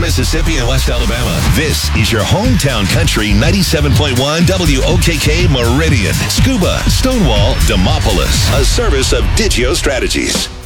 Mississippi and West Alabama. This is your hometown country 97.1 WOKK Meridian. Scuba, Stonewall, Demopolis. A service of Digio Strategies.